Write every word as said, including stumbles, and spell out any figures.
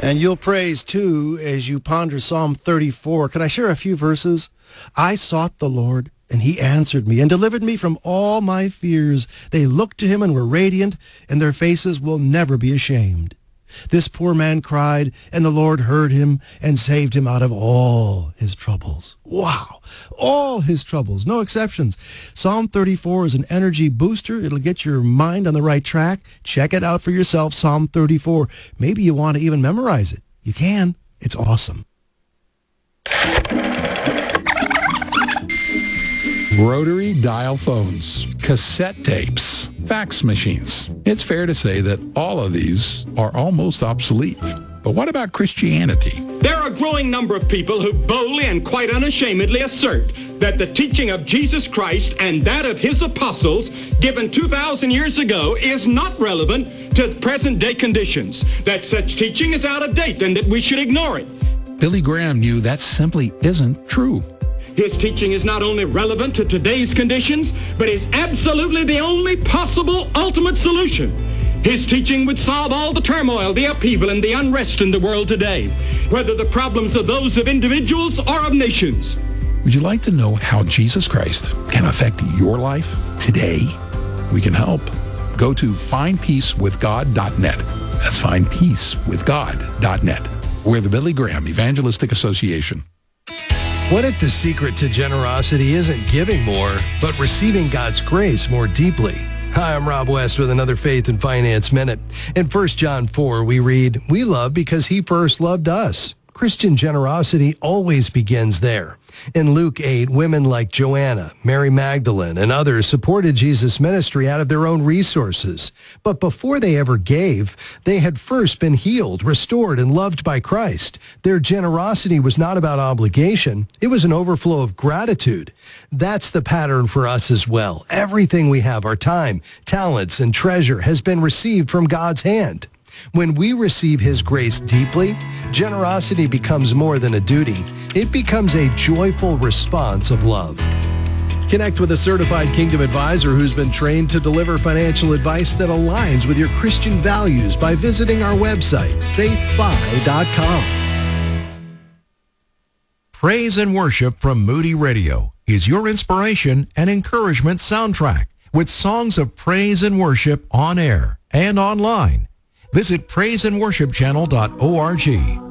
And you'll praise, too, as you ponder Psalm thirty-four. Can I share a few verses? I sought the Lord, and he answered me and delivered me from all my fears. They looked to him and were radiant, and their faces will never be ashamed. This poor man cried, and the Lord heard him and saved him out of all his troubles. Wow! All his troubles, no exceptions. Psalm thirty-four is an energy booster. It'll get your mind on the right track. Check it out for yourself, Psalm thirty-four. Maybe you want to even memorize it. You can. It's awesome. Rotary dial phones, cassette tapes, fax machines. It's fair to say that all of these are almost obsolete. But what about Christianity? There are a growing number of people who boldly and quite unashamedly assert that the teaching of Jesus Christ and that of his apostles given two thousand years ago is not relevant to present-day conditions, that such teaching is out of date and that we should ignore it. Billy Graham knew that simply isn't true. His teaching is not only relevant to today's conditions, but is absolutely the only possible ultimate solution. His teaching would solve all the turmoil, the upheaval, and the unrest in the world today, whether the problems are those of individuals or of nations. Would you like to know how Jesus Christ can affect your life today? We can help. Go to find peace with god dot net. That's find peace with god dot net. We're the Billy Graham Evangelistic Association. What if the secret to generosity isn't giving more, but receiving God's grace more deeply? Hi, I'm Rob West with another Faith and Finance Minute. In First John four, we read, "We love because he first loved us." Christian generosity always begins there. In Luke eight, women like Joanna, Mary Magdalene, and others supported Jesus' ministry out of their own resources. But before they ever gave, they had first been healed, restored, and loved by Christ. Their generosity was not about obligation. It was an overflow of gratitude. That's the pattern for us as well. Everything we have, our time, talents, and treasure, has been received from God's hand. When we receive his grace deeply, generosity becomes more than a duty. It becomes a joyful response of love. Connect with a certified Kingdom advisor who's been trained to deliver financial advice that aligns with your Christian values by visiting our website, faith fi dot com. Praise and worship from Moody Radio is your inspiration and encouragement soundtrack with songs of praise and worship on air and online. Visit praise and worship channel dot org.